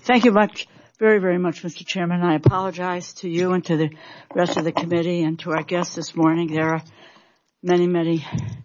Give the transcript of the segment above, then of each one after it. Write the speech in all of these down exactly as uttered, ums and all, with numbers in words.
Thank you much, very, very much, Mister Chairman. I apologize to you and to the rest of the committee and to our guests this morning. There are many, many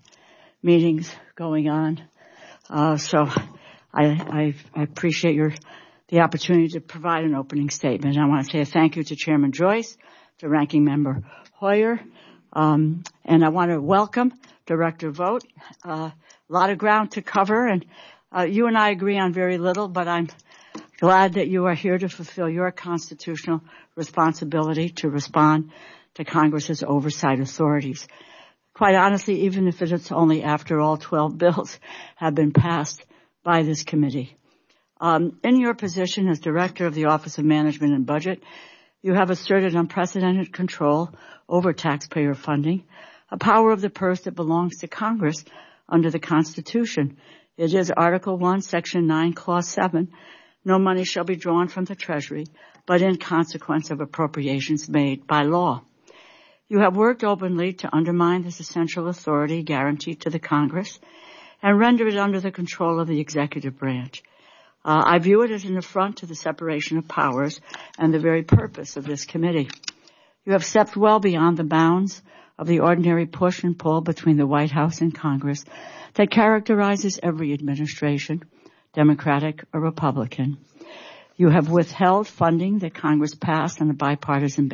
meetings going on, uh, so I, I, I appreciate your the opportunity to provide an opening statement. I want to say a thank you to Chairman Joyce, to Ranking Member Hoyer, um, and I want to welcome Director Vogt. Uh, a lot of ground to cover, and uh, you and I agree on very little, but I'm glad that you are here to fulfill your constitutional responsibility to respond to Congress's oversight authorities. Quite honestly, even if it's only after all twelve bills have been passed by this committee. Um, in your position as Director of the Office of Management and Budget, you have asserted unprecedented control over taxpayer funding, a power of the purse that belongs to Congress under the Constitution. It is Article one, Section nine, Clause seven. No money shall be drawn from the Treasury, but in consequence of appropriations made by law. You have worked openly to undermine this essential authority guaranteed to the Congress and render it under the control of the executive branch. Uh, I view it as an affront to the separation of powers and the very purpose of this committee. You have stepped well beyond the bounds of the ordinary push and pull between the White House and Congress that characterizes every administration, Democratic or Republican. You have withheld funding that Congress passed on a bipartisan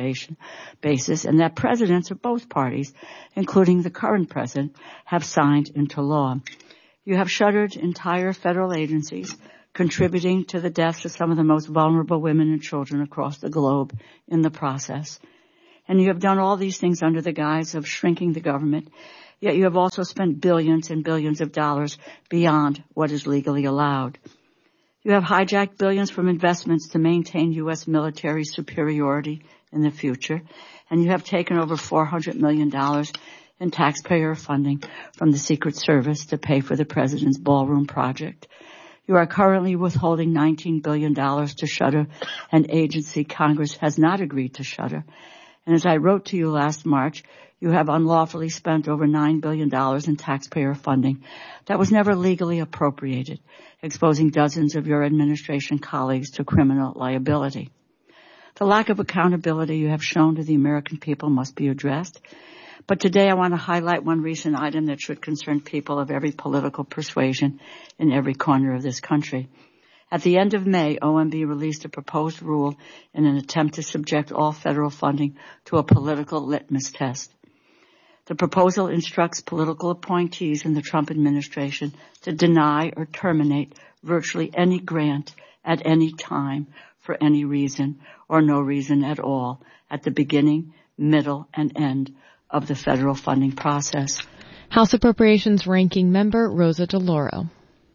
basis and that presidents of both parties, including the current president, have signed into law. You have shuttered entire federal agencies, contributing to the deaths of some of the most vulnerable women and children across the globe in the process. And you have done all these things under the guise of shrinking the government, yet you have also spent billions and billions of dollars beyond what is legally allowed. You have hijacked billions from investments to maintain U S military superiority in the future, and you have taken over four hundred million dollars in taxpayer funding from the Secret Service to pay for the President's Ballroom Project. You are currently withholding nineteen billion dollars to shutter an agency Congress has not agreed to shutter. And as I wrote to you last March, you have unlawfully spent over nine billion dollars in taxpayer funding that was never legally appropriated, exposing dozens of your administration colleagues to criminal liability. The lack of accountability you have shown to the American people must be addressed. But today I want to highlight one recent item that should concern people of every political persuasion in every corner of this country. At the end of May, O M B released a proposed rule in an attempt to subject all federal funding to a political litmus test. The proposal instructs political appointees in the Trump administration to deny or terminate virtually any grant at any time for any reason or no reason at all at the beginning, middle, and end of the federal funding process. House Appropriations Ranking Member Rosa DeLauro.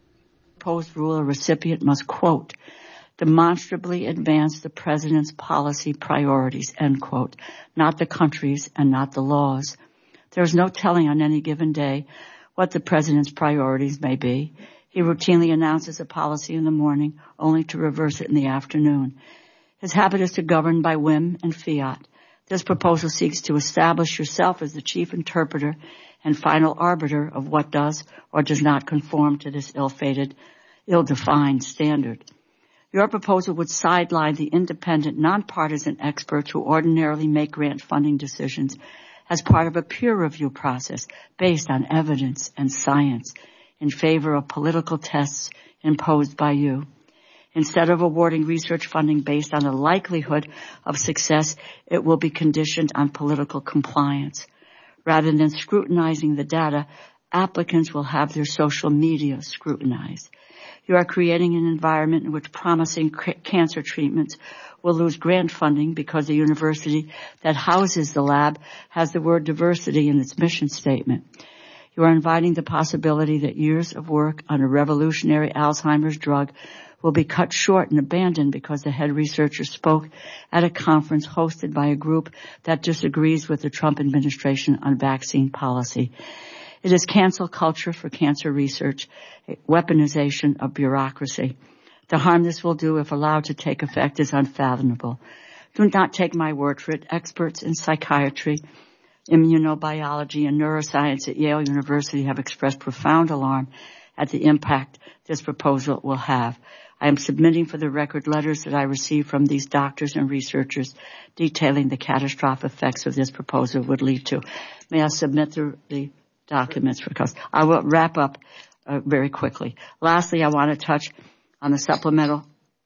Proposed rule, a recipient must, quote, demonstrably advance the president's policy priorities, end quote, not the country's and not the law's. There is no telling on any given day what the president's priorities may be. He routinely announces a policy in the morning only to reverse it in the afternoon. His habit is to govern by whim and fiat. This proposal seeks to establish yourself as the chief interpreter and final arbiter of what does or does not conform to this ill-fated, ill-defined standard. Your proposal would sideline the independent, nonpartisan experts who ordinarily make grant funding decisions as part of a peer review process based on evidence and science in favor of political tests imposed by you. Instead of awarding research funding based on the likelihood of success, it will be conditioned on political compliance. Rather than scrutinizing the data, applicants will have their social media scrutinized. You are creating an environment in which promising c- cancer treatments will lose grant funding because the university that houses the lab has the word diversity in its mission statement. You are inviting the possibility that years of work on a revolutionary Alzheimer's drug will be cut short and abandoned because the head researcher spoke at a conference hosted by a group that disagrees with the Trump administration on vaccine policy. It is cancel culture for cancer research, a weaponization of bureaucracy. The harm this will do if allowed to take effect is unfathomable. Do not take my word for it. Experts in psychiatry, immunobiology, and neuroscience at Yale University have expressed profound alarm at the impact this proposal will have. I am submitting for the record letters that I received from these doctors and researchers detailing the catastrophic effects of this proposal would lead to. May I submit the, the documents for customers? I will wrap up uh, very quickly. Lastly, I want to touch on the supplemental.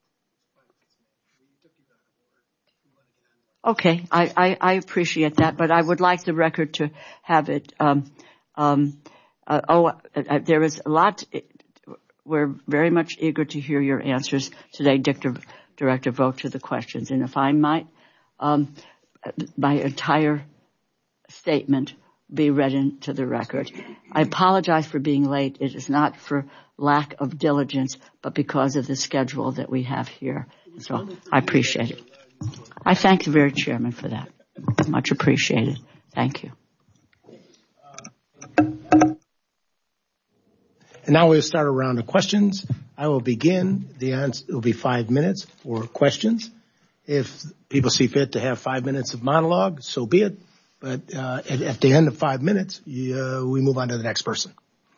Okay, I, I, I appreciate that, but I would like the record to have it. Um, um, uh, oh, uh, there is a lot. To, we're very much eager to hear your answers today, Director, Director Vogt, to the questions. And if I might, um, my entire statement be read into the record. I apologize for being late. It is not for lack of diligence, but because of the schedule that we have here. So I appreciate it. I thank the very chairman for that. Much appreciated. Thank you. And now we'll start a round of questions. I will begin. The answer will be five minutes for questions. If people see fit to have five minutes of monologue, so be it. But uh, at, at the end of five minutes, you, uh, we move on to the next person.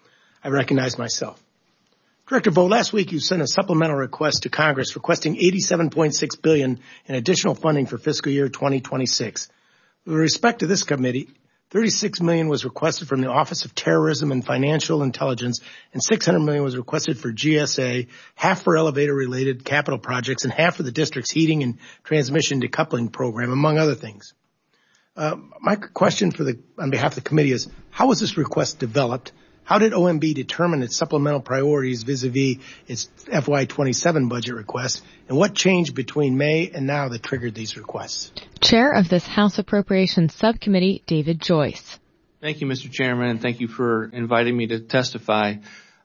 I recognize myself. Director Vogt, last week you sent a supplemental request to Congress requesting eighty-seven point six billion dollars in additional funding for fiscal year twenty twenty-six. With respect to this committee, thirty-six million dollars was requested from the Office of Terrorism and Financial Intelligence, and six hundred million dollars was requested for G S A, half for elevator-related capital projects, and half for the district's heating and transmission decoupling program, among other things. Uh, my question for the, on behalf of the committee is, how was this request developed? How did O M B determine its supplemental priorities vis-a-vis its F Y twenty-seven budget request? And what changed between May and now that triggered these requests? Chair of this House Appropriations Subcommittee, David Joyce. Thank you, Mister Chairman, and thank you for inviting me to testify.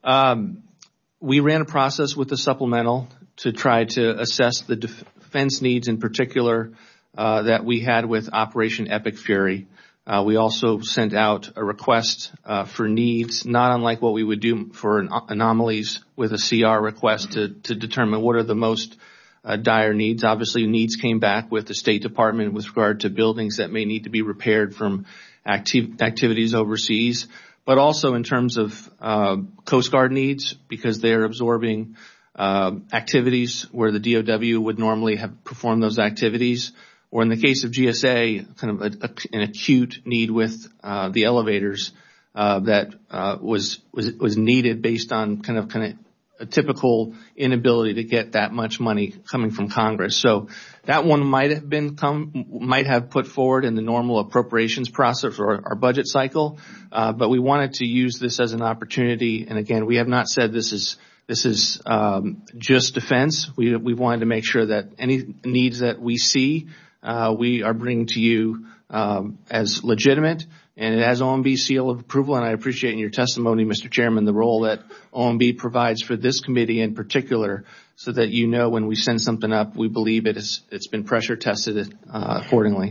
Um, we ran a process with the supplemental to try to assess the defense needs in particular uh, that we had with Operation Epic Fury. Uh, we also sent out a request uh, for needs, not unlike what we would do for an anomalies with a C R request to, to determine what are the most uh, dire needs. Obviously, needs came back with the State Department with regard to buildings that may need to be repaired from acti- activities overseas, but also in terms of uh, Coast Guard needs because they're absorbing uh, activities where the D O W would normally have performed those activities. Or in the case of G S A, kind of a, a, an acute need with uh, the elevators uh, that uh, was was was needed based on kind of kind of a typical inability to get that much money coming from Congress. So that one might have been come might have put forward in the normal appropriations process or our budget cycle, uh, but we wanted to use this as an opportunity. And again, we have not said this is. This is um, just defense. We we wanted to make sure that any needs that we see, uh, we are bringing to you um, as legitimate, and it has O M B's seal of approval. And I appreciate in your testimony, Mister Chairman, the role that O M B provides for this committee in particular, so that you know when we send something up, we believe it is it's been pressure tested uh, accordingly.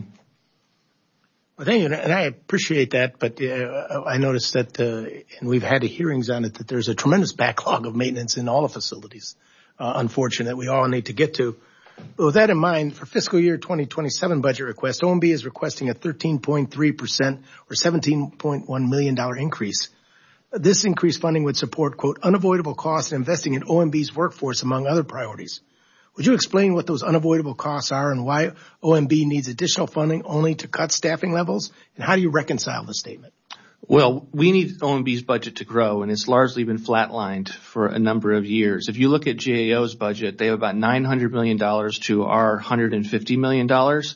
Well, thank you, and I appreciate that, but uh, I noticed that, uh, and we've had hearings on it, that there's a tremendous backlog of maintenance in all the facilities, uh, unfortunate, we all need to get to. But with that in mind, for fiscal year twenty twenty-seven budget request, O M B is requesting a thirteen point three percent or seventeen point one million dollars increase. This increased funding would support, quote, unavoidable costs and investing in O M B's workforce, among other priorities. Would you explain what those unavoidable costs are and why O M B needs additional funding only to cut staffing levels? And how do you reconcile the statement? Well, we need O M B's budget to grow, and it's largely been flatlined for a number of years. If you look at G A O's budget, they have about nine hundred million dollars to our one hundred fifty million dollars.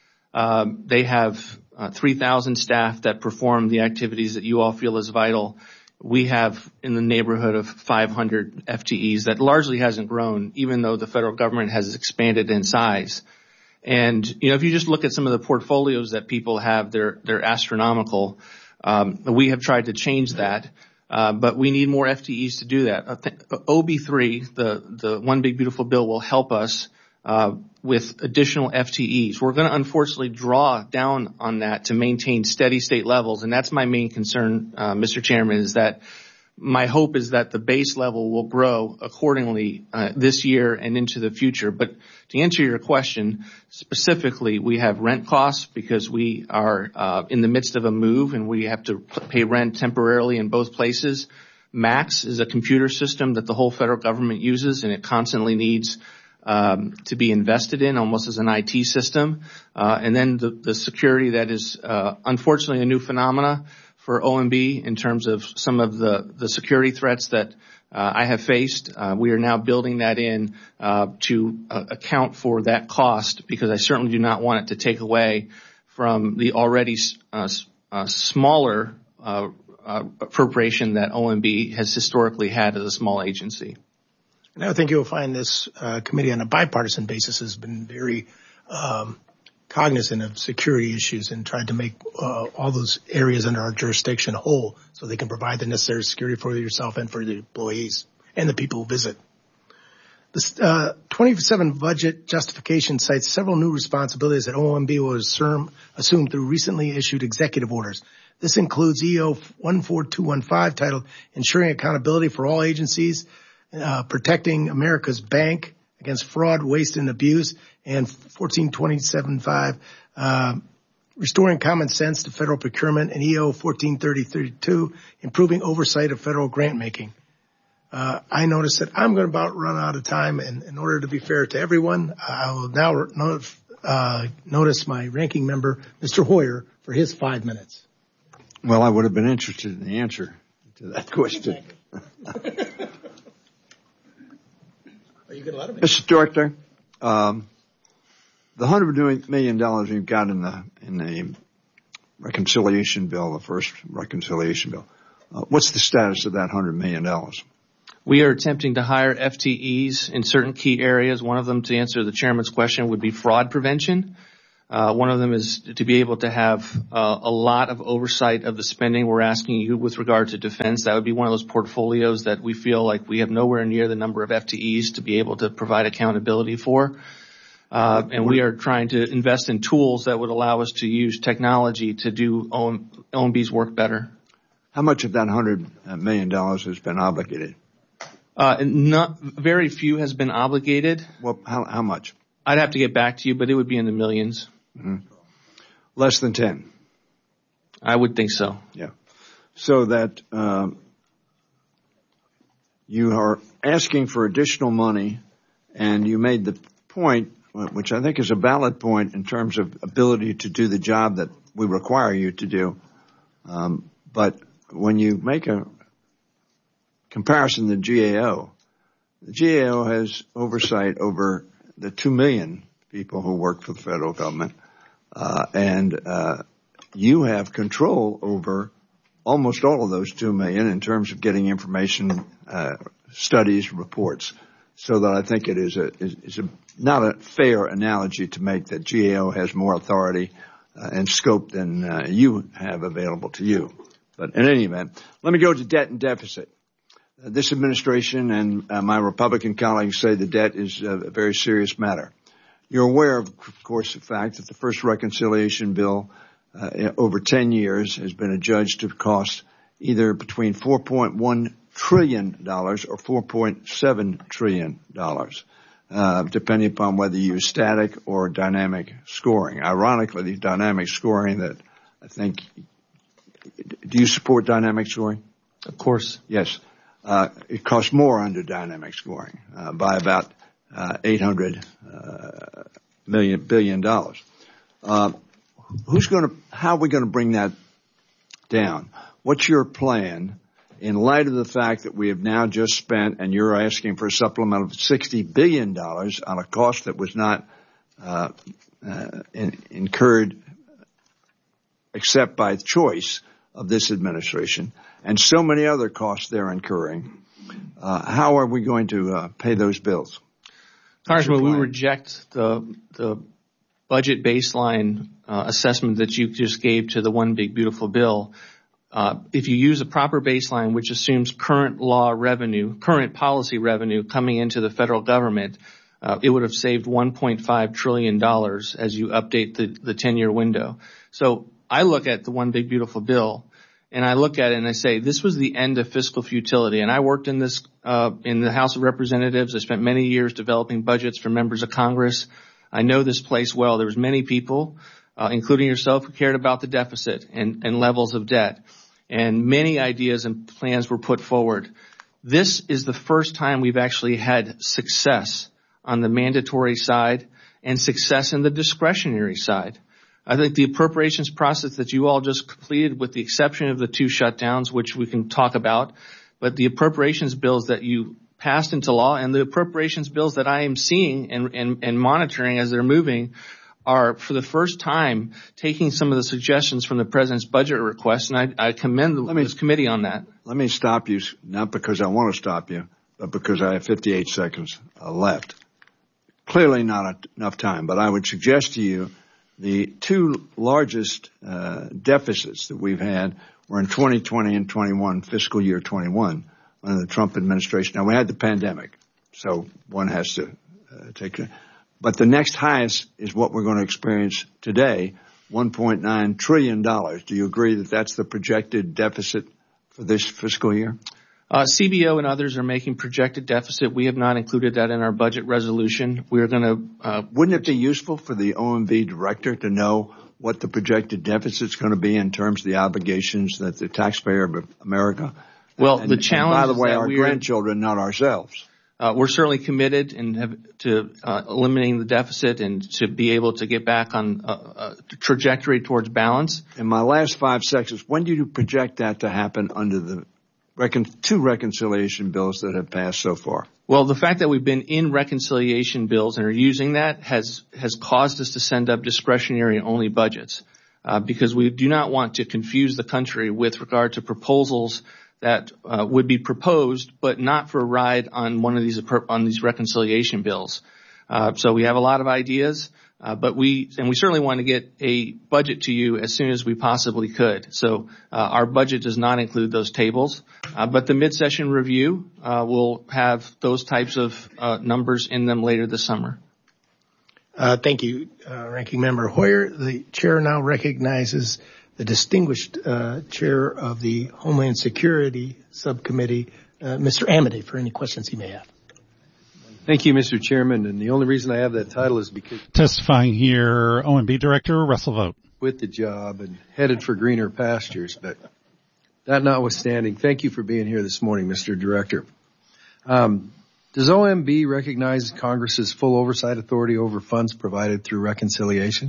Um, they have uh, three thousand staff that perform the activities that you all feel is vital. We have in the neighborhood of five hundred F T Es that largely hasn't grown, even though the federal government has expanded in size. And, you know, if you just look at some of the portfolios that people have, they're, they're astronomical. Um, we have tried to change that, uh, but we need more F T Es to do that. O B three, the, the One Big Beautiful Bill, will help us uh, with additional F T Es. We're going to unfortunately draw down on that to maintain steady state levels, and that's my main concern, uh, Mister Chairman, is that my hope is that the base level will grow accordingly uh, this year and into the future. But to answer your question, specifically, we have rent costs because we are uh, in the midst of a move and we have to pay rent temporarily in both places. MAX is a computer system that the whole federal government uses, and it constantly needs um, to be invested in, almost as an I T system. Uh, and then the, the security that is uh, unfortunately a new phenomena for O M B in terms of some of the, the security threats that uh, I have faced. Uh, we are now building that in uh, to uh, account for that cost, because I certainly do not want it to take away from the already uh, uh, smaller uh, uh, appropriation that O M B has historically had as a small agency. And I think you'll find this uh, committee on a bipartisan basis has been very um, cognizant of security issues and tried to make uh, all those areas under our jurisdiction whole so they can provide the necessary security for yourself and for the employees and the people who visit. The uh, twenty-seven budget justification cites several new responsibilities that O M B will assume, assume through recently issued executive orders. This includes E O one four two one five titled Ensuring Accountability for All Agencies, uh, Protecting America's Bank Against Fraud, Waste, and Abuse, and fourteen twenty-seven five, uh, Restoring Common Sense to Federal Procurement, and E O fourteen thirty thirty-two, Improving Oversight of Federal Grant Making. Uh, I noticed that I'm going to about run out of time, and in order to be fair to everyone, I will now not, uh, notice my ranking member, Mister Hoyer, for his five minutes. Well, I would have been interested in the answer to that question. Are you going to let him? Mister Director, um, the one hundred million dollars we've got in the in the reconciliation bill, the first reconciliation bill, uh, what's the status of that one hundred million dollars? We are attempting to hire F T Es in certain key areas. One of them, to answer the chairman's question, would be fraud prevention. Uh, one of them is to be able to have uh, a lot of oversight of the spending we're asking you with regard to defense. That would be one of those portfolios that we feel like we have nowhere near the number of F T Es to be able to provide accountability for. Uh, and we are trying to invest in tools that would allow us to use technology to do O M B's work better. How much of that one hundred million dollars has been obligated? Uh, not, very few has been obligated. Well, how, how much? I'd have to get back to you, but it would be in the millions. Mm-hmm. Less than ten? I would think so. Yeah. So that um, you are asking for additional money, and you made the point, which I think is a valid point in terms of ability to do the job that we require you to do. Um, but when you make a comparison to the G A O, the G A O has oversight over the two million people who work for the federal government, uh, and uh, you have control over almost all of those two million in terms of getting information, uh, studies, reports. So that I think it is a is, is a not a fair analogy to make that G A O has more authority uh, and scope than uh, you have available to you. But in any event, let me go to debt and deficit. Uh, this administration and uh, my Republican colleagues say the debt is a very serious matter. You're aware, of, of course, the fact that the first reconciliation bill uh, over ten years has been adjudged to cost either between four point one trillion dollars or four point seven trillion dollars, uh, depending upon whether you use static or dynamic scoring. Ironically, the dynamic scoring that I think, do you support dynamic scoring? Of course. Yes. Uh, it costs more under dynamic scoring, uh, by about, uh, eight hundred, uh, million, billion dollars. Uh, who's gonna, how are we gonna bring that down? What's your plan in light of the fact that we have now just spent, and you're asking for a supplement of sixty billion dollars on a cost that was not, uh, uh, in, incurred except by choice of this administration, and so many other costs they're incurring. Uh, how are we going to uh, pay those bills? Congressman, we reject the the budget baseline uh, assessment that you just gave to the One Big Beautiful Bill. Uh, if you use a proper baseline, which assumes current law revenue, current policy revenue coming into the federal government, uh, it would have saved one point five trillion dollars as you update the, the ten-year window. So I look at the One Big Beautiful Bill, and I look at it and I say, this was the end of fiscal futility. And I worked in this, uh, in the House of Representatives. I spent many years developing budgets for members of Congress. I know this place well. There was many people, uh, including yourself, who cared about the deficit and, and levels of debt. and many ideas and plans were put forward. This is the first time we've actually had success on the mandatory side and success in the discretionary side. I think the appropriations process that you all just completed, with the exception of the two shutdowns, which we can talk about, but the appropriations bills that you passed into law and the appropriations bills that I am seeing and, and, and monitoring as they're moving are, for the first time, taking some of the suggestions from the President's budget request, and I, I commend the, me, this committee on that. Let me stop you, not because I want to stop you, but because I have fifty-eight seconds uh, left. Clearly not enough time, but I would suggest to you the two largest uh, deficits that we've had were in twenty twenty and twenty-one, fiscal year twenty-one, under the Trump administration. Now, we had the pandemic, so one has to uh, take it. But the next highest is what we're going to experience today, one point nine trillion dollars. Do you agree that that's the projected deficit for this fiscal year? Uh, C B O and others are making projected deficit. We have not included that in our budget resolution. We're going to... Uh, Wouldn't it be useful for the O M B director to know what the projected deficit is going to be in terms of the obligations that the taxpayer of America... Well, and, the challenge and by the way, is that our grandchildren, not ourselves. Uh, we're certainly committed and have to uh, eliminating the deficit and to be able to get back on a, a trajectory towards balance. In my last five seconds, when do you project that to happen under the recon- two reconciliation bills that have passed so far? Well, the fact that we've been in reconciliation bills and are using that has has caused us to send up discretionary only budgets uh, because we do not want to confuse the country with regard to proposals that uh, would be proposed, but not for a ride on one of these on these reconciliation bills. Uh, so we have a lot of ideas, uh, but we and we certainly want to get a budget to you as soon as we possibly could. So uh, our budget does not include those tables, uh, but the mid-session review uh, will have those types of uh, numbers in them later this summer. Uh, thank you, uh, Ranking Member Hoyer. The chair now recognizes the distinguished uh, chair of the Homeland Security Subcommittee, uh, Mister Amity, for any questions he may have. Thank you, Mister Chairman. And the only reason I have that title is because testifying here, O M B Director Russell Vogt. With the job and headed for greener pastures. But that notwithstanding, thank you for being here this morning, Mister Director. Um, does O M B recognize Congress's full oversight authority over funds provided through reconciliation?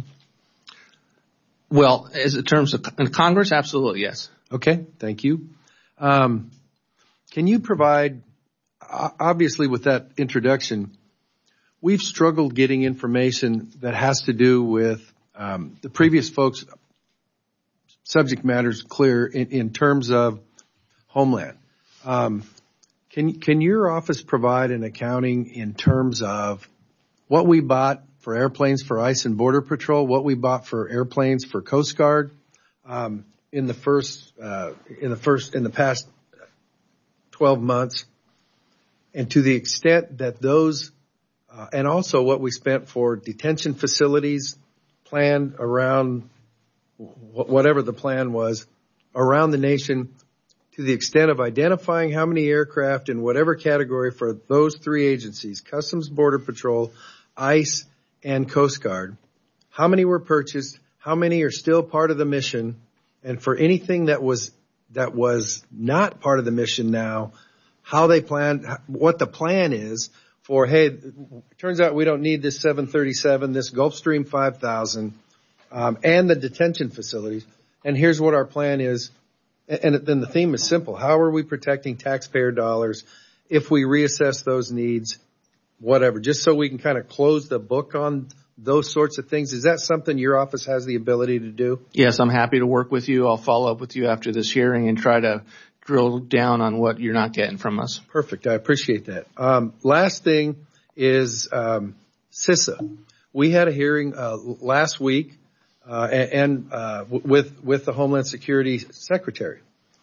Well, as in terms of in Congress, absolutely, yes. Okay, thank you. Um, can you provide, obviously with that introduction, we've struggled getting information that has to do with um, the previous folks' subject matters clear in, in terms of Homeland. Um, can, can your office provide an accounting in terms of what we bought for airplanes for ICE and Border Patrol, what we bought for airplanes for Coast Guard um, in the first, uh, in the first, in the past twelve months, and to the extent that those, uh, and also what we spent for detention facilities planned around whatever the plan was around the nation, to the extent of identifying how many aircraft in whatever category for those three agencies, Customs, Border Patrol, ICE, and Coast Guard, how many were purchased, how many are still part of the mission, and for anything that was that was not part of the mission now, how they plan, what the plan is for, hey, it turns out we don't need this seven thirty-seven, this Gulfstream five thousand, um, and the detention facilities, and here's what our plan is. And then the theme is simple. How are we protecting taxpayer dollars if we reassess those needs? Whatever, just so we can kind of close the book on those sorts of things. Is that something your office has the ability to do? Yes, I'm happy to work with you. I'll follow up with you after this hearing and try to drill down on what you're not getting from us. Perfect. I appreciate that. Um, last thing is um, CISA. We had a hearing uh, last week uh, and uh, with with the Homeland Security Secretary.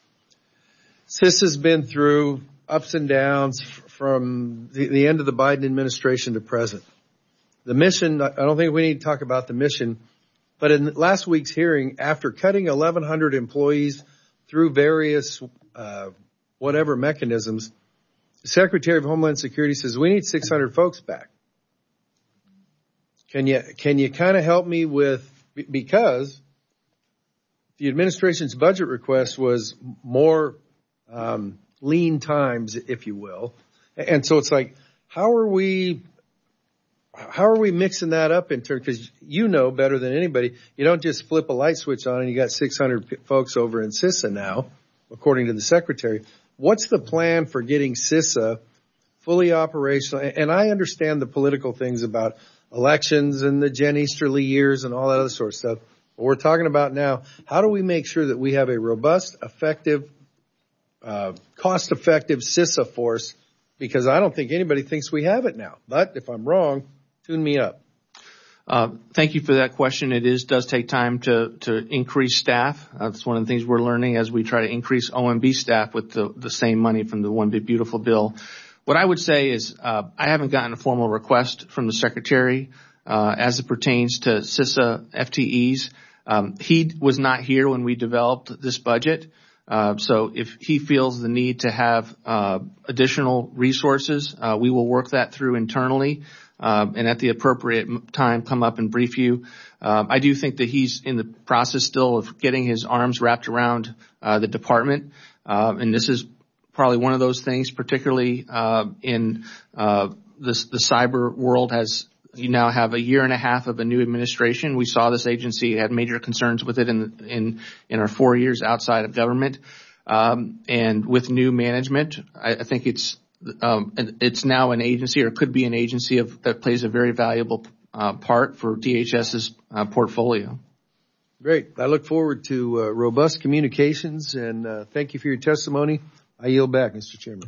CISA's been through ups and downs from the, the end of the Biden administration to present. The mission, I don't think we need to talk about the mission, but in last week's hearing, after cutting eleven hundred employees through various uh, whatever mechanisms, the Secretary of Homeland Security says, we need six hundred folks back. Can you, can you kind of help me with, because the administration's budget request was more um, lean times, if you will. And so it's like, how are we, how are we mixing that up in terms, because you know better than anybody, you don't just flip a light switch on and you got six hundred p- folks over in CISA now, according to the secretary. What's the plan for getting CISA fully operational? And I understand the political things about elections and the Jen Easterly years and all that other sort of stuff. But we're talking about now, how do we make sure that we have a robust, effective, uh, cost-effective CISA force? Because I don't think anybody thinks we have it now. But if I'm wrong, tune me up. Uh, thank you for that question. It is does take time to to increase staff. Uh, that's one of the things we're learning as we try to increase O M B staff with the, the same money from the One Big Beautiful bill. What I would say is uh, I haven't gotten a formal request from the Secretary uh, as it pertains to CISA F T Es. Um, he was not here when we developed this budget. Uh, so if he feels the need to have uh, additional resources, uh, we will work that through internally. Uh, and at the appropriate time, come up and brief you. Um, I do think that he's in the process still of getting his arms wrapped around uh, the department, uh, and this is probably one of those things, particularly uh, in uh, this, the cyber world. Has you now have a year and a half of a new administration. We saw this agency had major concerns with it in in in our four years outside of government, um, and with new management, I, I think it's. Um, and it's now an agency, or could be an agency of, that plays a very valuable uh, part for DHS's uh, portfolio. Great. I look forward to uh, robust communications, and uh, thank you for your testimony. I yield back, Mister Chairman.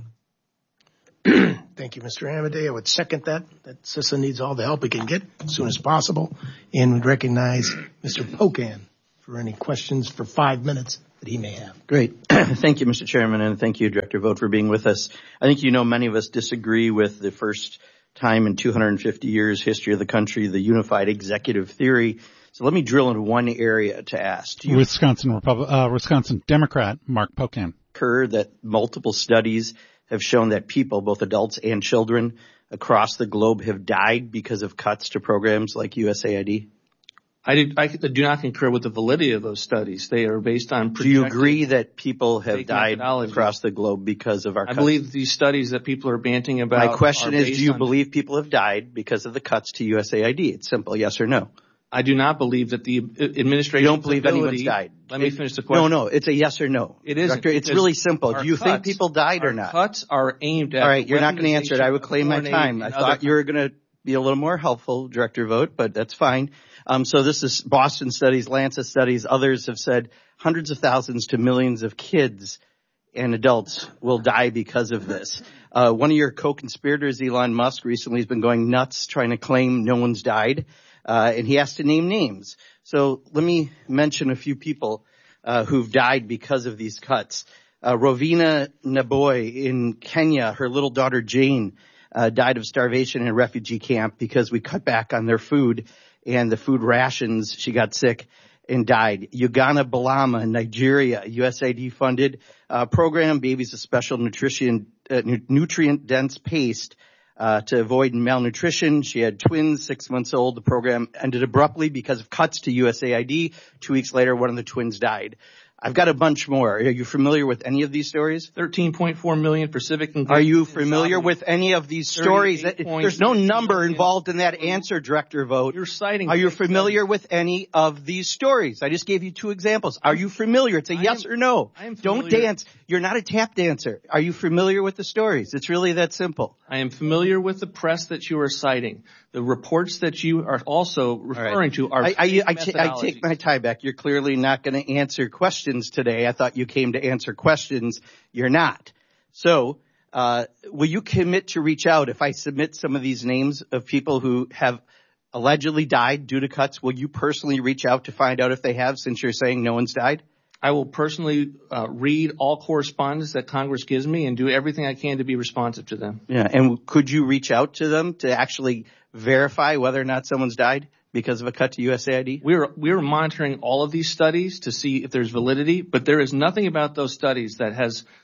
Thank you, Mister Amadei. I would second that, that CISA needs all the help it can get as soon as possible, and would recognize Mister Pocan for any questions for five minutes that he may have. Great. Thank you, Mister Chairman, and thank you, Director Vogt, for being with us. I think you know many of us disagree with the first time in two hundred fifty years history of the country, the unified executive theory. So let me drill into one area to ask. Do you Wisconsin Republic, uh, Wisconsin Democrat Mark Pocan. Concur that multiple studies have shown that people, both adults and children across the globe, have died because of cuts to programs like U S A I D? I do, I do not concur with the validity of those studies. They are based on Do you agree that people have died methodologies across the globe because of our I cuts? believe these studies that people are banting about. My question are is, based do you on, believe people have died because of the cuts to U S A I D? It's simple, yes or no. I do not believe that the administration. You don't believe anyone's died? Let me finish the question. No, no, it's a yes or no. It isn't. Doctor, it's really simple. Do you cuts, think people died or not? Cuts are aimed at. All right, you're not going to answer it. I would claim my time. I thought you were going to be a little more helpful, Director Vogt, but that's fine. Um, so this is Boston studies, Lancet studies. Others have said hundreds of thousands to millions of kids and adults will die because of this. Uh, one of your co-conspirators, Elon Musk, recently has been going nuts trying to claim no one's died, uh, and he has to name names. So let me mention a few people uh, who've died because of these cuts. Uh, Rovina Naboy in Kenya, her little daughter Jane, uh, died of starvation in a refugee camp because we cut back on their food and the food rations. She got sick and died. Ugana Balama in Nigeria, U S A I D funded uh, program, Babies a Special Nutrition, uh, nutrient-dense paste uh, to avoid malnutrition. She had twins, six months old. The program ended abruptly because of cuts to U S A I D. Two weeks later, one of the twins died. I've got a bunch more. Are you familiar with any of these stories? thirteen point four million Pacific. Are you familiar with any of these stories? There's no number involved in that answer, Director Vogt. You're citing. Are you familiar with any of these stories? I just gave you two examples. Are you familiar? It's a yes or no. I am Don't dance. You're not a tap dancer. Are you familiar with the stories? It's really that simple. I am familiar with the press that you are citing. The reports that you are also referring right. to are I, I, I, t- I take my time back. You're clearly not going to answer questions today. I thought you came to answer questions. You're not. So uh, will you commit to reach out if I submit some of these names of people who have allegedly died due to cuts? Will you personally reach out to find out if they have, since you're saying no one's died? I will personally uh, read all correspondence that Congress gives me and do everything I can to be responsive to them. Yeah, and could you reach out to them to actually verify whether or not someone's died because of a cut to U S A I D? We're we're monitoring all of these studies to see if there's validity, but there is nothing about those studies that has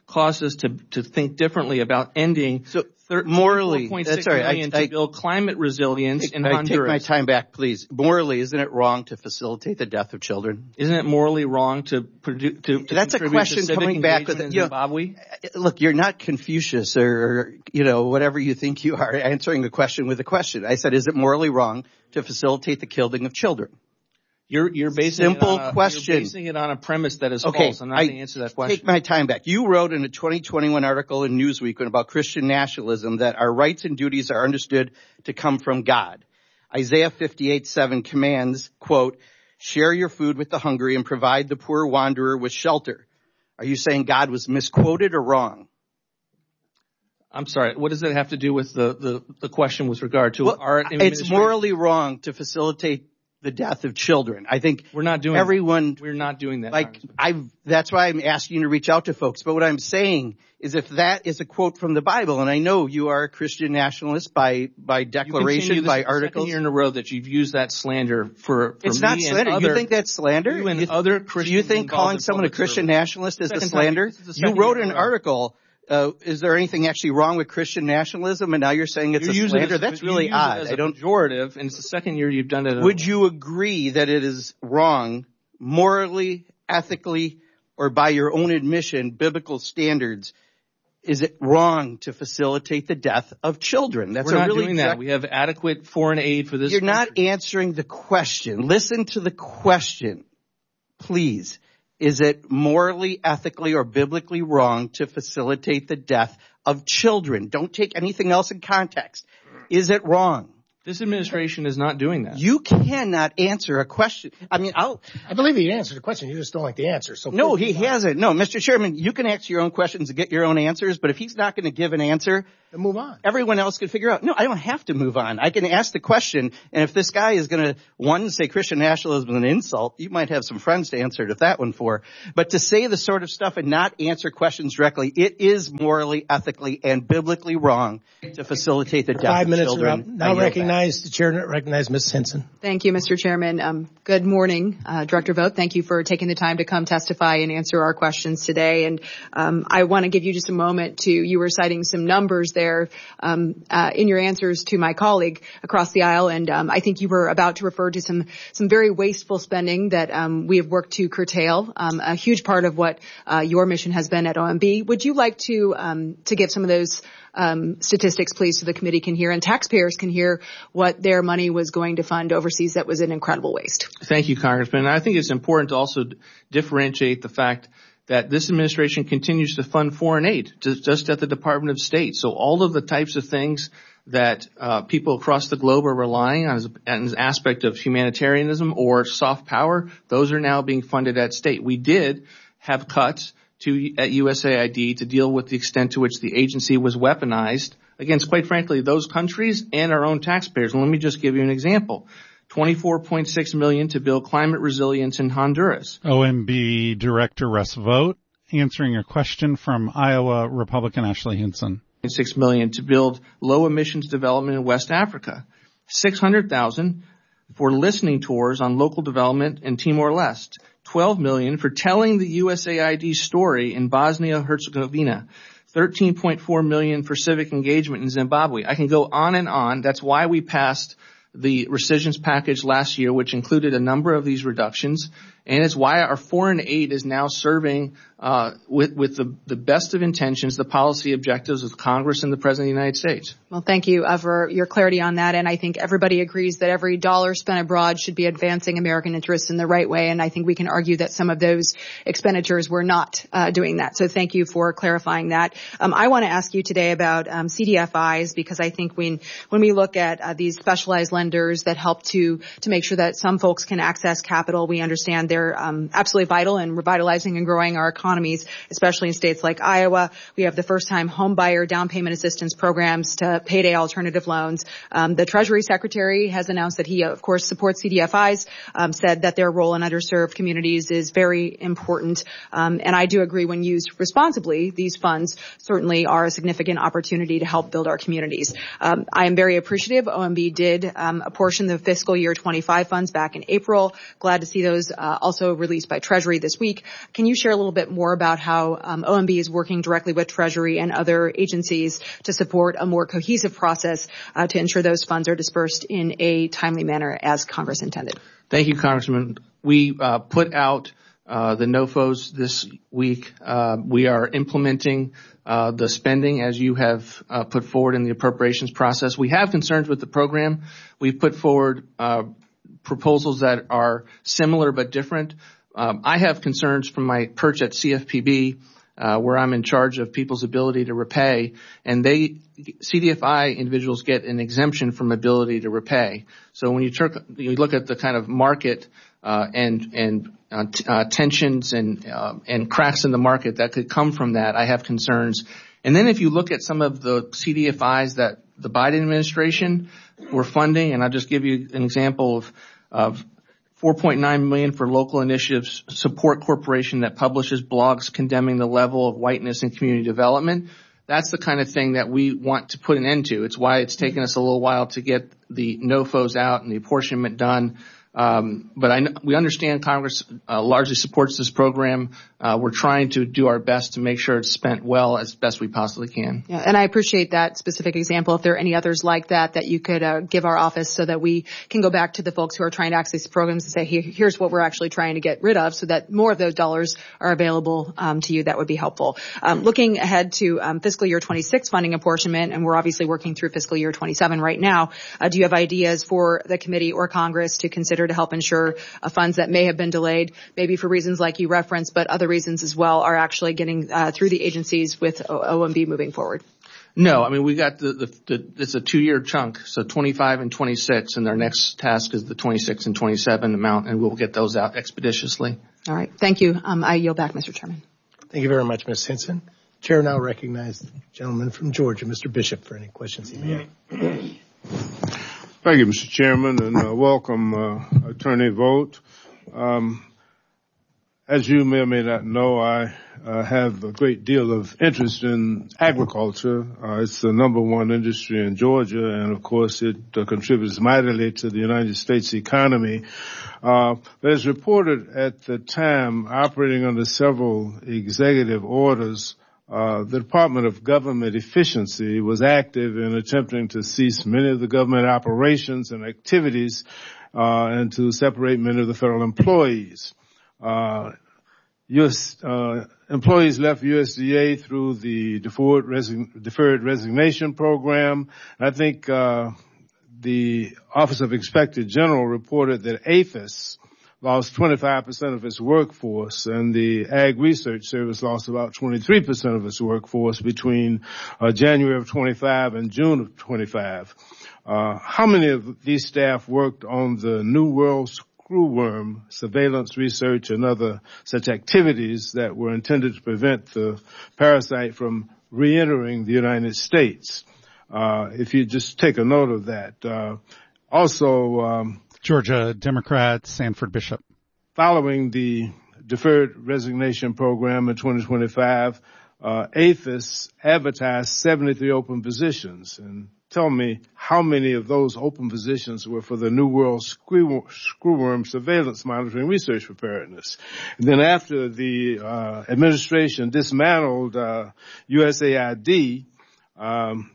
caused us to, to think differently about ending so morally, that's all right. million I, I, to build climate resilience take, in I Honduras. Take my time back, please. Morally, isn't it wrong to facilitate the death of children? Isn't it morally wrong to produce? To, to that's a question to coming back with in you Zimbabwe. Know, look, you're not Confucius or, or you know whatever you think you are, answering a question with a question. I said, is it morally wrong to facilitate the killing of children? You're, you're basing Simple it on a, question. You're basing it on a premise that is okay, false. I'm not going to answer that question. Take my time back. You wrote in a twenty twenty-one article in Newsweek about Christian nationalism that our rights and duties are understood to come from God. Isaiah fifty-eight seven commands, quote, share your food with the hungry and provide the poor wanderer with shelter. Are you saying God was misquoted or wrong? I'm sorry. What does that have to do with the, the, the question with regard to well, our administration? It's morally wrong to facilitate the death of children. I think we're not doing everyone. That. We're not doing that. Like I, that's why I'm asking you to reach out to folks. But what I'm saying is, if that is a quote from the Bible, and I know you are a Christian nationalist by by declaration, by articles. Second year in a row that you've used that slander for. for it's me not slander. And other, you think that's slander? You and you, other Christians. You think calling someone a Christian service. nationalist is a slander? You wrote an article. Uh, is there anything actually wrong with Christian nationalism? And now you're saying it's you're a slander? As, That's really odd. I don't. Pejorative, and it's the second year you've done it. Would you agree that it is wrong, morally, ethically, or by your own admission, biblical standards? Is it wrong to facilitate the death of children? That's We're a not really doing that. We have adequate foreign aid for this. You're country. not answering the question. Listen to the question, please. Is it morally, ethically, or biblically wrong to facilitate the death of children? Don't take anything else in context. Is it wrong? This administration is not doing that. You cannot answer a question. I mean, I'll... I believe he answered the question. You just don't like the answer. So no, he hasn't. No, Mister Chairman, you can ask your own questions and get your own answers, but if he's not going to give an answer... Then move on. Everyone else can figure out. No, I don't have to move on. I can ask the question, and if this guy is going to, one, say Christian nationalism is an insult, you might have some friends to answer to that one for. But to say the sort of stuff and not answer questions directly, it is morally, ethically, and biblically wrong to facilitate the death Five of minutes children. Are up. Now recognize the chair. Recognize Miz Hinson. Thank you, Mister Chairman. Um, good morning, uh, Director Vogt. Thank you for taking the time to come testify and answer our questions today. And um, I want to give you just a moment to. You were citing some numbers there. Um, Uh, in your answers to my colleague across the aisle, and um, I think you were about to refer to some some very wasteful spending that um, we have worked to curtail. Um, a huge part of what uh, your mission has been at O M B. Would you like to um, to give some of those um, statistics, please, so the committee can hear and taxpayers can hear what their money was going to fund overseas that was an incredible waste? Thank you, Congressman. I think it's important to also differentiate the fact that this administration continues to fund foreign aid just at the Department of State. So all of the types of things that uh, people across the globe are relying on as an aspect of humanitarianism or soft power, those are now being funded at state. We did have cuts to at U S A I D to deal with the extent to which the agency was weaponized against, quite frankly, those countries and our own taxpayers. And let me just give you an example. twenty-four point six million dollars to build climate resilience in Honduras. O M B Director Russ Vogt answering a question from Iowa Republican Ashley Hinson. six million dollars to build low emissions development in West Africa. six hundred thousand dollars for listening tours on local development in Timor-Leste. twelve million dollars for telling the U S A I D story in Bosnia-Herzegovina. thirteen point four million dollars for civic engagement in Zimbabwe. I can go on and on. That's why we passed the rescissions package last year, which included a number of these reductions, and it's why our foreign aid is now serving uh, with, with the, the best of intentions, the policy objectives of Congress and the President of the United States. Well, thank you uh, for your clarity on that, and I think everybody agrees that every dollar spent abroad should be advancing American interests in the right way, and I think we can argue that some of those expenditures were not uh, doing that. So thank you for clarifying that. Um, I want to ask you today about um, C D F Is, because I think when when we look at uh, these specialized lenders that help to to make sure that some folks can access capital, we understand they're um, absolutely vital in revitalizing and growing our economies, especially in states like Iowa. We have the first-time home buyer down payment assistance programs to payday alternative loans. Um, the Treasury Secretary has announced that he, of course, supports C D F Is, um, said that their role in underserved communities is very important. Um, and I do agree, when used responsibly, these funds certainly are a significant opportunity to help build our communities. Um, I am very appreciative. O M B did um, apportion the fiscal year twenty-five funds back in April. Glad to see those uh, also released by Treasury this week. Can you share a little bit more more about how um, O M B is working directly with Treasury and other agencies to support a more cohesive process uh, to ensure those funds are dispersed in a timely manner as Congress intended. Thank you, Congressman. We uh, put out uh, the N O F Os this week. Uh, we are implementing uh, the spending as you have uh, put forward in the appropriations process. We have concerns with the program. We've put forward uh, proposals that are similar but different. Um, I have concerns from my perch at C F P B, uh, where I'm in charge of people's ability to repay, and they C D F I individuals get an exemption from ability to repay. So when you, tur- you look at the kind of market uh, and and uh, t- uh, tensions and uh, and cracks in the market that could come from that, I have concerns. And then if you look at some of the C D F Is that the Biden administration were funding, and I'll just give you an example of of four point nine million dollars for local initiatives support corporation that publishes blogs condemning the level of whiteness in community development. That's the kind of thing that we want to put an end to. It's why it's taken us a little while to get the N O F Os out and the apportionment done. Um, but I, we understand Congress uh, largely supports this program. Uh, we're trying to do our best to make sure it's spent well as best we possibly can. Yeah, and I appreciate that specific example. If there are any others like that that you could uh, give our office so that we can go back to the folks who are trying to access these programs and say, Here, here's what we're actually trying to get rid of so that more of those dollars are available um, to you, that would be helpful. Um, looking ahead to um, fiscal year twenty-six funding apportionment, and we're obviously working through fiscal year twenty-seven right now, uh, do you have ideas for the committee or Congress to consider to help ensure uh, funds that may have been delayed, maybe for reasons like you referenced, but other reasons as well, are actually getting uh, through the agencies with O M B moving forward? No, I mean, we got the, the, the it's a two-year chunk, so twenty-five and twenty-six, and our next task is the twenty-six and twenty-seven amount, and we'll get those out expeditiously. All right. Thank you. Um, I yield back, Mister Chairman. Thank you very much, Miz Hinson. Chair now recognizes the gentleman from Georgia, Mister Bishop, for any questions he may have. Thank you, Mister Chairman, and uh, welcome, uh, Attorney Vogt. Um, as you may or may not know, I uh, have a great deal of interest in agriculture. Uh, it's the number one industry in Georgia, and of course it uh, contributes mightily to the United States economy. Uh, but as reported at the time, operating under several executive orders, Uh, the Department of Government Efficiency was active in attempting to cease many of the government operations and activities uh, and to separate many of the federal employees. Uh, U S uh, employees left U S D A through the deferred, resign- deferred resignation program. I think uh, the Office of Inspector General reported that APHIS lost twenty-five percent of its workforce, and the Ag Research Service lost about twenty-three percent of its workforce between uh, January of twenty-five and June of twenty-five. Uh, how many of these staff worked on the New World Screwworm surveillance research and other such activities that were intended to prevent the parasite from re-entering the United States? Uh, if you just take a note of that. Uh, also, um, Georgia Democrat Sanford Bishop. Following the deferred resignation program in twenty twenty-five, uh, APHIS advertised seventy-three open positions. And tell me how many of those open positions were for the New World Screwworm Surveillance Monitoring Research Preparedness. And then after the uh, administration dismantled uh, U S A I D, um,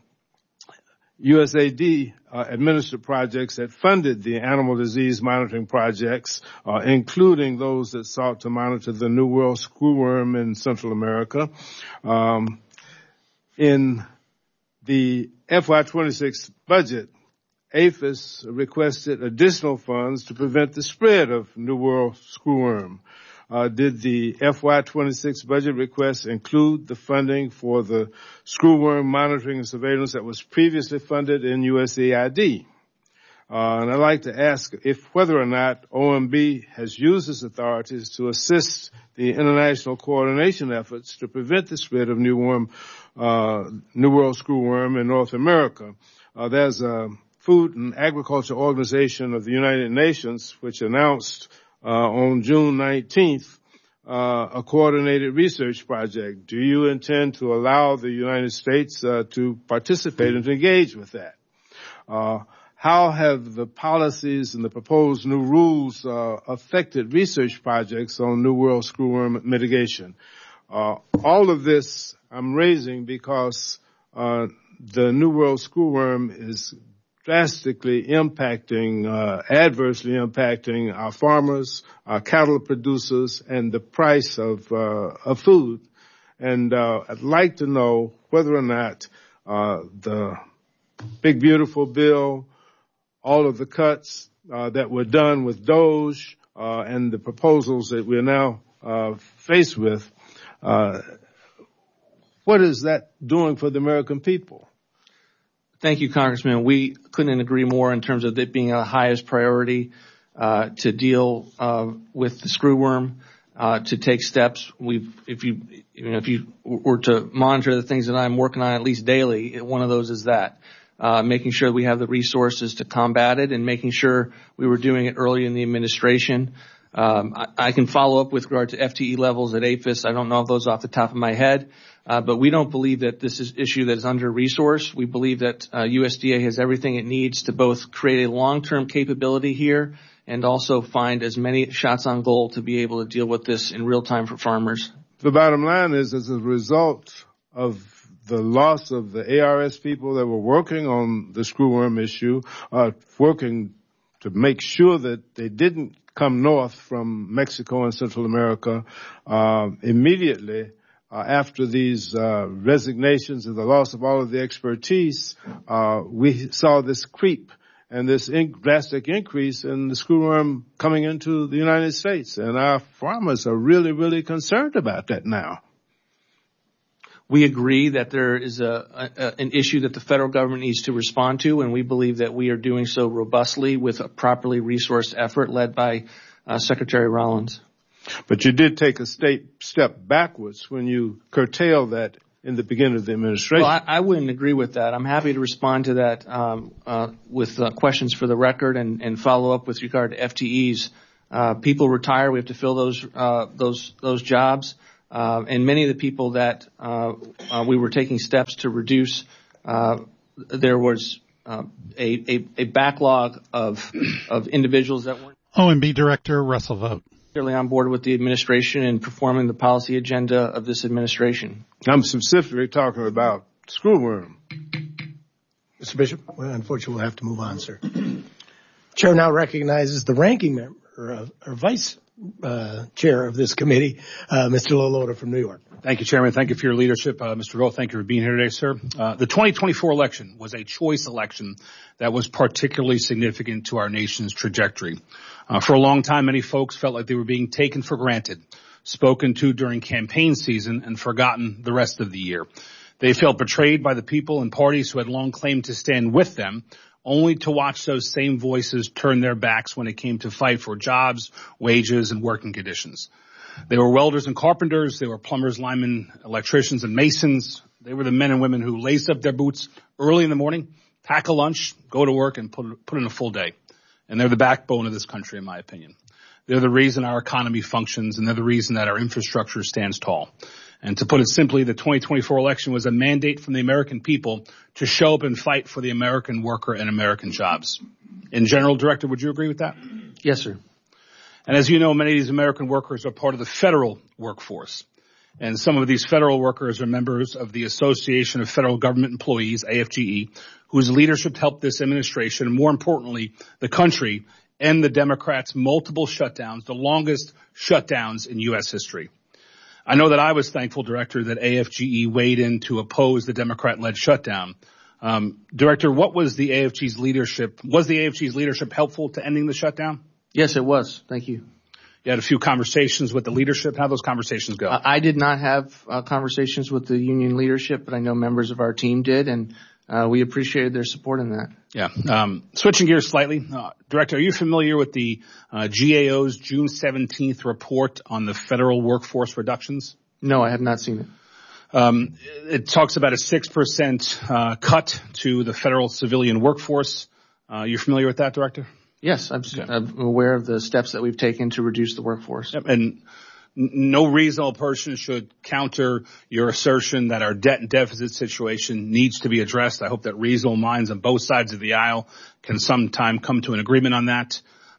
U S A I D uh, administered projects that funded the animal disease monitoring projects, uh, including those that sought to monitor the New World Screwworm in Central America. Um, in the F Y twenty-six budget, APHIS requested additional funds to prevent the spread of New World Screwworm. Uh, did the F Y twenty-six budget request include the funding for the screwworm monitoring and surveillance that was previously funded in U S A I D? Uh, and I'd like to ask if whether or not O M B has used its authorities to assist the international coordination efforts to prevent the spread of New, worm, uh, New World Screwworm in North America. Uh, there's a Food and Agriculture Organization of the United Nations which announced Uh, on June nineteenth, uh, a coordinated research project. Do you intend to allow the United States uh, to participate and to engage with that? Uh, how have the policies and the proposed new rules uh, affected research projects on New World Screwworm mitigation? Uh, all of this I'm raising because uh, the New World Schoolworm is drastically impacting, uh, adversely impacting our farmers, our cattle producers, and the price of, uh, of food. And uh, I'd like to know whether or not uh, the Big Beautiful Bill, all of the cuts uh, that were done with DOGE, uh, and the proposals that we're now uh, faced with, uh, what is that doing for the American people? Thank you, Congressman. We couldn't agree more in terms of it being our highest priority uh, to deal uh, with the screwworm, uh, to take steps. We've, if you, you know, if you were to monitor the things that I'm working on at least daily, one of those is that. Uh, making sure we have the resources to combat it and making sure we were doing it early in the administration. Um, I, I can follow up with regard to F T E levels at APHIS. I don't know those off the top of my head, uh, but we don't believe that this is issue that is under-resourced. We believe that uh, U S D A has everything it needs to both create a long-term capability here and also find as many shots on goal to be able to deal with this in real time for farmers. The bottom line is, as a result of the loss of the A R S people that were working on the screwworm issue, uh, working to make sure that they didn't come north from Mexico and Central America, uh, immediately uh, after these uh, resignations and the loss of all of the expertise, uh, we saw this creep and this in- drastic increase in the screwworm coming into the United States. And our farmers are really, really concerned about that now. We agree that there is a, a an issue that the federal government needs to respond to, and we believe that we are doing so robustly with a properly resourced effort led by uh, Secretary Rollins. But you did take a state step backwards when you curtailed that in the beginning of the administration. Well, I, I wouldn't agree with that. I'm happy to respond to that um, uh, with uh, questions for the record and, and follow up with regard to F T Es. Uh, people retire. We have to fill those uh, those those jobs. Uh, and many of the people that uh, uh, we were taking steps to reduce, uh, there was uh, a, a, a backlog of of individuals that weren't O M B Director Russell Vogt. Clearly on board with the administration and performing the policy agenda of this administration. I'm specifically talking about screwworm. Mister Bishop, well, unfortunately, we'll have to move on, sir. Chair now recognizes the ranking member, or, or vice Uh, chair of this committee, uh, Mister Lolota from New York. Thank you, Chairman. Thank you for your leadership. Uh, Mister Vogt, thank you for being here today, sir. Uh, the twenty twenty-four election was a choice election that was particularly significant to our nation's trajectory. Uh, for a long time, many folks felt like they were being taken for granted, spoken to during campaign season, and forgotten the rest of the year. They felt betrayed by the people and parties who had long claimed to stand with them, only to watch those same voices turn their backs when it came to fight for jobs, wages, and working conditions. They were welders and carpenters. They were plumbers, linemen, electricians, and masons. They were the men and women who laced up their boots early in the morning, pack a lunch, go to work, and put, put in a full day. And they're the backbone of this country, in my opinion. They're the reason our economy functions, and they're the reason that our infrastructure stands tall. And to put it simply, the twenty twenty-four election was a mandate from the American people to show up and fight for the American worker and American jobs. In general, Director, would you agree with that? Yes, sir. And as you know, many of these American workers are part of the federal workforce. And some of these federal workers are members of the Association of Federal Government Employees, A F G E, whose leadership helped this administration, and more importantly, the country, end the Democrats' multiple shutdowns, the longest shutdowns in U S history. I know that I was thankful, Director, that A F G E weighed in to oppose the Democrat-led shutdown. Um, Director, what was the A F G's leadership? Was the A F G's leadership helpful to ending the shutdown? Yes, it was. Thank you. You had a few conversations with the leadership. How'd those conversations go? I did not have uh, conversations with the union leadership, but I know members of our team did, and uh, we appreciated their support in that. Yeah. Um, switching gears slightly, uh, Director, are you familiar with the uh, G A O's June seventeenth report on the federal workforce reductions? No, I have not seen it. Um, it talks about a six percent uh, cut to the federal civilian workforce. Uh, you familiar with that, Director? Yes, I'm, okay. I'm aware of the steps that we've taken to reduce the workforce. Yep, and no reasonable person should counter your assertion that our debt and deficit situation needs to be addressed. I hope that reasonable minds on both sides of the aisle can sometime come to an agreement on that.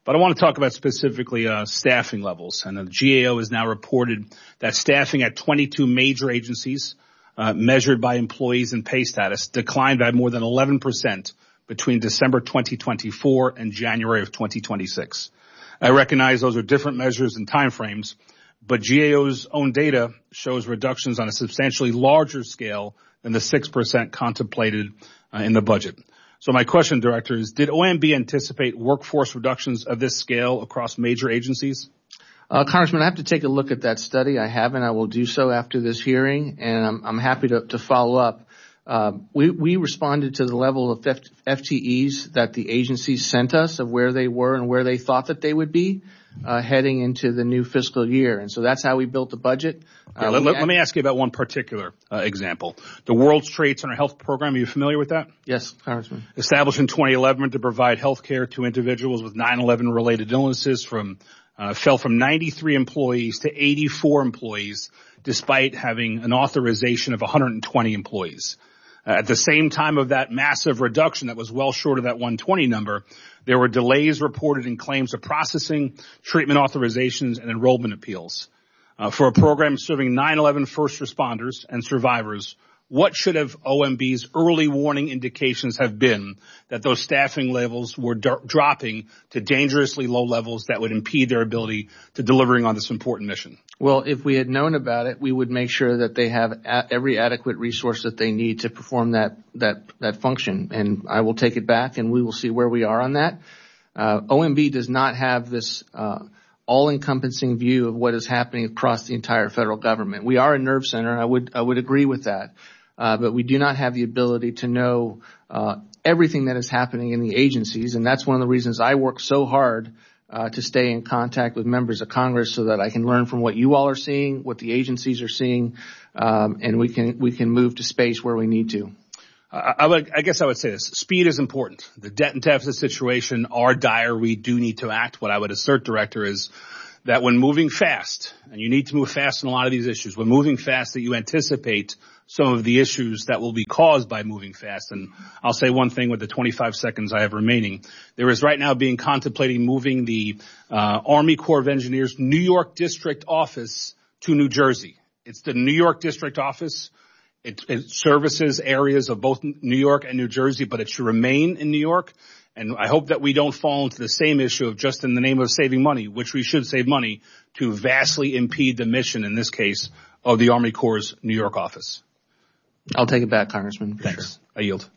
But I want to talk about specifically uh, staffing levels. And the G A O has now reported that staffing at twenty-two major agencies uh, measured by employees and pay status declined by more than eleven percent between December twenty twenty-four and January of twenty twenty-six. I recognize those are different measures and timeframes, but G A O's own data shows reductions on a substantially larger scale than the six percent contemplated uh, in the budget. So my question, Director, is did O M B anticipate workforce reductions of this scale across major agencies? Uh, Congressman, I have to take a look at that study. I haven't. I will do so after this hearing, and I'm, I'm happy to, to follow up. Uh, we, we responded to the level of F- FTEs that the agencies sent us of where they were and where they thought that they would be uh, heading into the new fiscal year. And so that's how we built the budget. Okay, uh, let, let, act- let me ask you about one particular uh, example. The World Trade Center Health Program, are you familiar with that? Yes, Congressman. Established in twenty eleven to provide health care to individuals with nine eleven related illnesses from uh, fell from ninety-three employees to eighty-four employees despite having an authorization of one hundred twenty employees. Uh, at the same time of that massive reduction that was well short of that one hundred twenty number, there were delays reported in claims of processing, treatment authorizations, and enrollment appeals. Uh, for a program serving nine eleven first responders and survivors, what should have O M B's early warning indications have been that those staffing levels were d- dropping to dangerously low levels that would impede their ability to delivering on this important mission? Well, if we had known about it, we would make sure that they have a- every adequate resource that they need to perform that that that function. And I will take it back, and we will see where we are on that. Uh, O M B does not have this uh, all-encompassing view of what is happening across the entire federal government. We are a nerve center. I would I would agree with that. Uh, but we do not have the ability to know uh, everything that is happening in the agencies, and that's one of the reasons I work so hard uh, to stay in contact with members of Congress so that I can learn from what you all are seeing, what the agencies are seeing, um, and we can we can move to space where we need to. I, I, would, I guess I would say this. Speed is important. The debt and deficit situation are dire. We do need to act. What I would assert, Director, is that when moving fast, and you need to move fast on a lot of these issues, when moving fast that you anticipate some of the issues that will be caused by moving fast. And I'll say one thing with the twenty-five seconds I have remaining. There is right now being contemplating moving the uh, Army Corps of Engineers New York District Office to New Jersey. It's the New York District Office. It, it services areas of both New York and New Jersey, but it should remain in New York. And I hope that we don't fall into the same issue of just in the name of saving money, which we should save money, to vastly impede the mission, in this case, of the Army Corps' New York office. I'll take it back, Congressman. Thanks. Sure. I yield.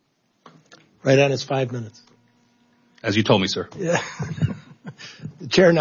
Right on, it's five minutes. As you told me, sir. Yeah. The chair now